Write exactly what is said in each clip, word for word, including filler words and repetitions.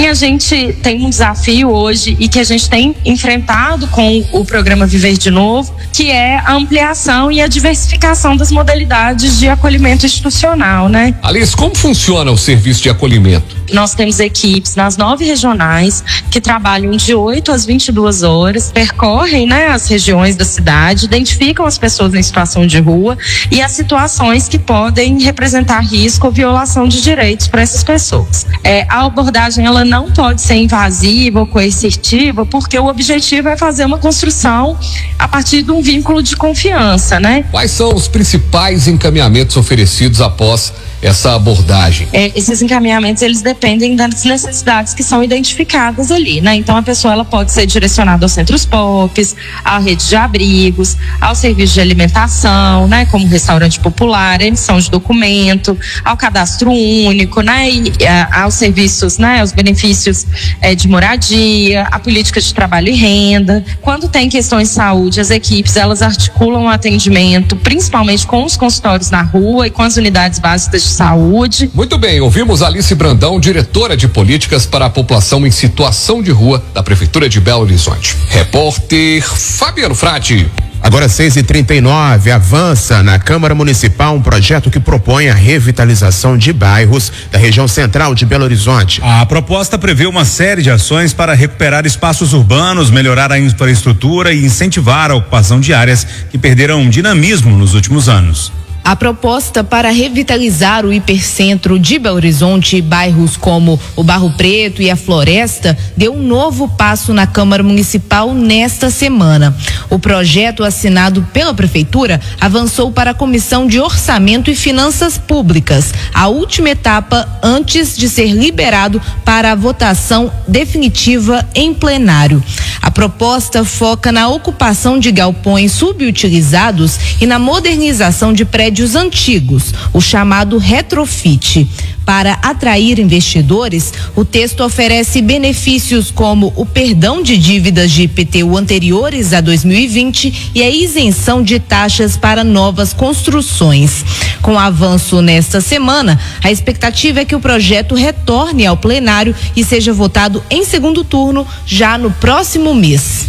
A gente tem um desafio hoje e que a gente tem enfrentado com o programa Viver de Novo, que é a ampliação e a diversificação das modalidades de acolhimento institucional, né? Alice, como funciona o serviço de acolhimento? Nós temos equipes nas nove regionais que trabalham de oito às vinte e duas horas, percorrem, né, as regiões da cidade, identificam as pessoas em situação de rua e as situações que podem representar risco ou violação de direitos para essas pessoas. É, a abordagem ela não pode ser invasiva ou coercitiva, porque o objetivo é fazer uma construção a partir de um vínculo de confiança, né? Quais são os principais encaminhamentos oferecidos após essa abordagem? É, esses encaminhamentos, eles dependem das necessidades que são identificadas ali, né? Então a pessoa ela pode ser direcionada aos centros P O Ps, à rede de abrigos, ao serviço de alimentação, né? Como restaurante popular, a emissão de documento, ao cadastro único, né? E a, aos serviços, né? Os benefícios é, de moradia, a política de trabalho e renda. Quando tem questões de saúde, as equipes elas articulam o atendimento, principalmente com os consultórios na rua e com as unidades básicas de saúde. Muito bem, ouvimos Alice Brandão, diretora de políticas para a população em situação de rua da Prefeitura de Belo Horizonte. Repórter Fabiano Frati. Agora seis e trinta e nove, avança na Câmara Municipal um projeto que propõe a revitalização de bairros da região central de Belo Horizonte. A proposta prevê uma série de ações para recuperar espaços urbanos, melhorar a infraestrutura e incentivar a ocupação de áreas que perderam dinamismo nos últimos anos. A proposta para revitalizar o hipercentro de Belo Horizonte, bairros como o Barro Preto e a Floresta, deu um novo passo na Câmara Municipal nesta semana. O projeto assinado pela Prefeitura avançou para a Comissão de Orçamento e Finanças Públicas, a última etapa antes de ser liberado para a votação definitiva em plenário. A proposta foca na ocupação de galpões subutilizados e na modernização de prédios antigos, o chamado retrofit. Para atrair investidores, o texto oferece benefícios como o perdão de dívidas de I P T U anteriores a dois mil e vinte e a isenção de taxas para novas construções. Com o avanço nesta semana, a expectativa é que o projeto retorne ao plenário e seja votado em segundo turno já no próximo mês.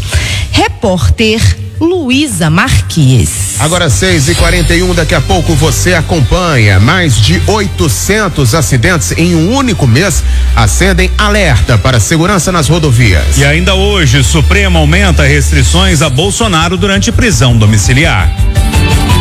Repórter Luísa Marques. Agora seis e quarenta e um, daqui a pouco você acompanha. Mais de oitocentos acidentes em um único mês acendem alerta para segurança nas rodovias. E ainda hoje, o Supremo aumenta restrições a Bolsonaro durante prisão domiciliar.